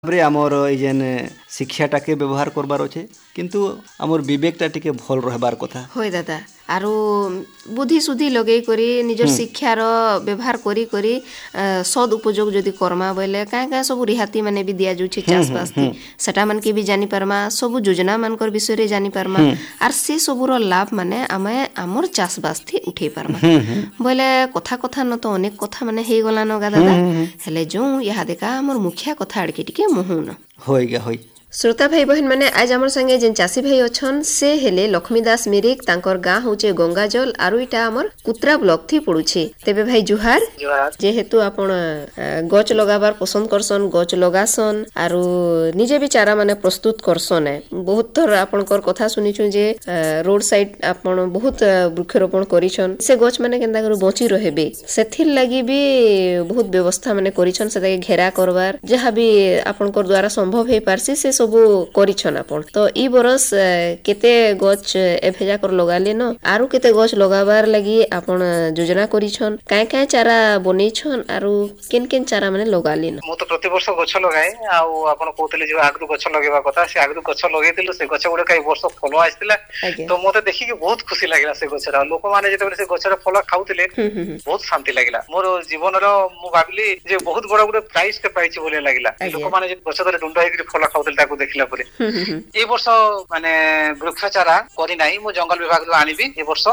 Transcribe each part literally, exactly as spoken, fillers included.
आमर जेन शिक्षाटा के व्यवहार करबार अच्छे किंतु आमर विवेकटा टिके भल रहबार कथा होय दादा आरो बुद्धि सुद्धि लगे करी निजर शिक्षार व्यवहार करी करी सद उपयोग जदि करमा बोले काँ काँ सब रिहाती माने भी दिया जाउछि चाषबास थी सेटा मन के भी जानि पारमा सब योजना मानकर विषय रे जानि पारमा आर से सबुर लाभ माने आमे आमर चाषबास थी उठे पारमा बोले कथा कथा न तो अनेक कथा माने हे गला न गा दादा हेले जो यहा देखा आमर मुखिया कथा अड़के टिके मोहुन होय गा होय श्रोता भाई बहन मैंने आज आमर संगे जेन चासी भाई अच्छन से हेले लक्ष्मीदास मिरिक तांकर गाँ होचे गंगाजल आरु इटा आमर कुत्रा ब्लॉक थी पड़ुछे तेबे भाई जुहार जेहेतु आपण गच लगाबार पसंद करसन गच लगासन आरु निजे भी चारा माने प्रस्तुत करसन है बहुत थर आपनकर कथा सुनिछु जे रोड साइड आपण बहुत वृक्षरोपण करिसन से गच माने केनता कर बची रहबे सेथिर लागि भी बहुत व्यवस्था माने करिसन से घेरा करबार जहाँ भी आपनकर द्वारा संभव हे पारसी से सब करिछन आपण तो ई बरस केते गछ एभेजा कर लगाले न आरु केते गछ लगाबार लागि आपण योजना करिछन काय काय चारा बनेछन आरु केन केन चारा माने लगाले न मो तो प्रति वर्ष गछ लगाए आ आपण कहतले जे आगु गछ लगेबा कथा से आगु गछ लगेतिलो से गछ गुडे कई वर्ष फल आइतिला तो मोते देखि के बहुत खुशी लागिला से गछरा लोक माने जेते से गछरा फल खाउतिले बहुत शांति लागिला मोर जीवन रो मु भाबिली जे बहुत बड़ा गुडे प्राइस के पाइछि बोले लागिला लोक माने जे गछ धरे डुंडा हेकि फल खाउतिले देखला परे ए वर्ष माने वृक्ष चारा करी नाही मु जंगल विभाग रो आनिबी ए वर्ष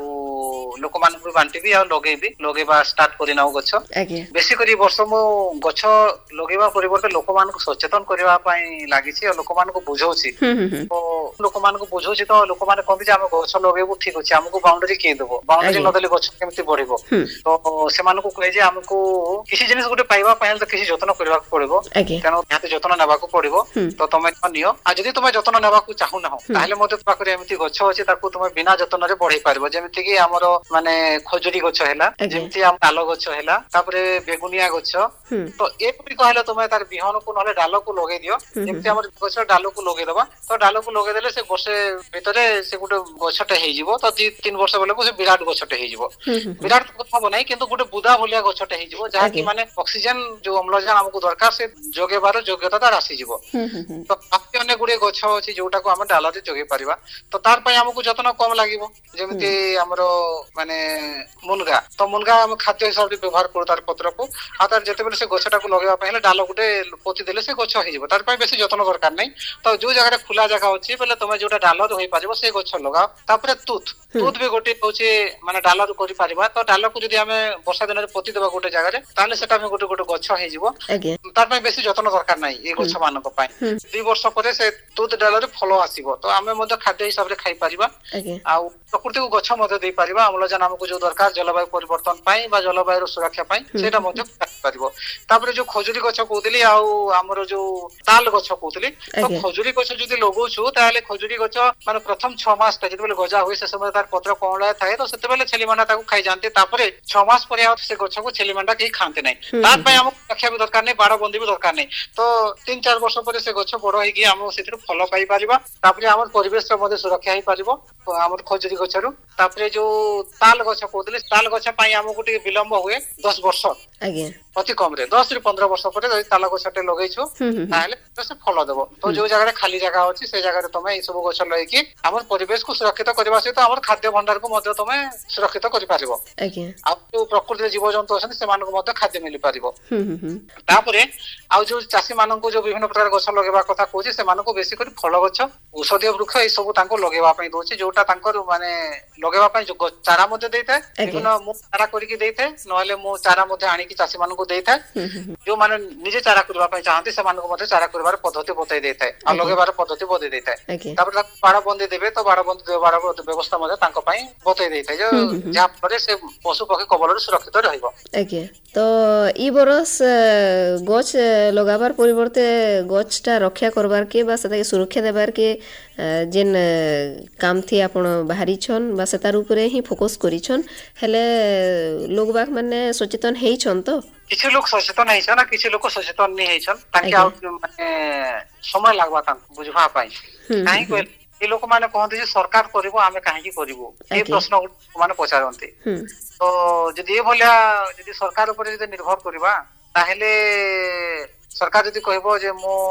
आउ लोक मान को बांटीबी आ लगेबी लगेबा स्टार्ट करी नाउ गछ बेसी करी वर्ष मु गछ लगेबा परिवर्ते लोक मान को सचेतन करबा पई लागिछि आ लोक मान को बुझौछि तो लोक मान को बुझौछि तो लोक मान कहबी जे हम गछ लगेबो ठीक अछि हमको बाउंड्री के देबो बाउंड्री न देले गछ केमति बढ़िबो तो से मान को कहे जे हमको किसी जिनिस गुटे पाइबा पहल तो किसी जतन करबा पड़िबो तेनो याते जतन नेबा को पड़िबो तो तमे नियो आ जदी तमे जतन नेबा को चाहू ना ताले मते पाखरे एमिति गछ अछि ताकू तमे बिना जतन रे बढ़ाई पारबो जेमिति कि हमरो माने खजुरी गछ हैला जेमिति हम ताल गछ हैला तापरे बेगुनिया गछ तो एक भी कहले तमे तार बिहन को नले डाल को लगे दियो जेमिति हमर गछ डाल को लगे देबा तो डाल को लगे देले से वर्षे भीतरे से गुटे गछटे हे जिवो तो दो तीन वर्ष बेले को से विराट गछटे हे जिवो विराट कथा बनाई किंतु गुटे बुदा भलिया गछटे हे जिवो जहा कि माने ऑक्सीजन जो अम्लजान हमको दरकार से जोगेबार योग्यता तार आसी जिवो तो अन्य गुड़े गछ अछि जोटा को हम डाल रे जोगे परिबा तो तार पय हमको जतन कम लागिवो जेमिति हमरो माने मुनगा तो मुनगा हम खाद्य हिसाब रे व्यवहार करू तार पत्र को आ तार जते बेले से गछटा को लगेबा पहले डाल गुटे पोती देले से गछ हे जिवो तार पय बेसी जतन दरकार नै तो जो जगह रे खुला जगह अछि बेले तमे जोटा डाल रे होई पारिबो से गछ लगाओ तापरे तुत तुत भी गोटे होचे माने डाल रे करि पारिबा तो डाल को जदी हमें वर्षा दिन रे पोती देबा गोटे जगह रे ताले सेटा में गोटे गोटे गछ हे जिवो तार पय बेसी जतन दरकार नै ए गछ मानक पय दो वर्ष परे से तुत डाल रे फल आसीबो तो आमे मध्य खाद्य हिसाब रे खाई परिबा आ प्रकृति को गछ मध्य देई परिबा अम्लजान हमको जो दरकार जलवायु परिवर्तन पई बा जलवायु सुरक्षा पई सेटा मध्य खाई परिबो तापरे जो खजुरी गछ कहउतली आ हमरो जो ताल गछ कहउतली तो खजुरी गछ जदी लगौछु ताले खजुरी गछ माने प्रथम छह मास तक जदी गजा होय से समय तार पत्र कोणला थाए तो सेते बेले छेली मंडा ताको खाई जानते तापरे छह मास परे आ से गछ को छेली मंडा के खानते नै तार पई हमको रक्षा भी दरकार नै बाड़ बंदी भी दरकार नै तो तीन चार वर्ष परे से गछ बड़ होई कि हम सेतिर फल पाई परिबा तापरे हमर परिवेश रे मध्ये सुरक्षा हे परिबो हमर खजुरी गछरु तापरे जो ताल गछ कहउतले ताल गछ पई हमको टिके विलंब हुए दस वर्ष आगे अति कम रे दस रे पंद्रह वर्ष परे जदी ताल गछटे लगैछु ताले से फल देबो तो जो जगह रे खाली जगह अछि से जगह रे तमे ई सब गछ लई कि हमर परिवेश को सुरक्षित करबा सहित हमर खाद्य भंडार को मध्ये तमे सुरक्षित करि पारिबो आगे आ जो प्रकृति जीव जंतु अछन से मान को मध्ये खाद्य मिलि पारिबो तापरे आ जो चासी मान को जो विभिन्न प्रकार गछ लगेबा कथा कहूची से मान को बेसी करी फल गछ औषधीय वृक्ष ए सब तांको लगेबा पई दोची जोटा तांकर माने लगेबा पई जो चारा मध्ये देइता विभिन्न मु चारा करी के देइता नहले मु चारा मध्ये आनी की चासी मान को देइता जो माने निजे चारा करबा पई चाहते से मान को मध्ये चारा करबार पद्धति बतै देइता आ लगेबार पद्धति बतै देइता तापर बाड़ा बंदी देबे तो बाड़ा बंदी देबार व्यवस्था मध्ये तांको पई बतै देइता जो जा परे से पशु पक्षी कबल सुरक्षित रहइबो आगे तो ई बरस गछ लगाबार परिवर्ते गछटा रक्षा करबार के बा सता सुरक्षा देबार के जेन काम थी आपण बाहरी छन बा सेतार ऊपरे ही फोकस करी छन हेले लोग बाक माने सचेतन हेई छन तो किछि लोग सचेतन हेई छन किछि लोग सचेतन नै हेई छन ताकि आ माने समय लागबा ता बुझबा पाई काहे को ए लोक माने कहते जे सरकार करबो आमे काहे की करबो ए प्रश्न माने पचारंती तो जदी ए भलिया जदी सरकार ऊपर जदी निर्भर करबा ତାହେଲେ ସରକାର ଯଦି କହିବ ଯେ ମୁଁ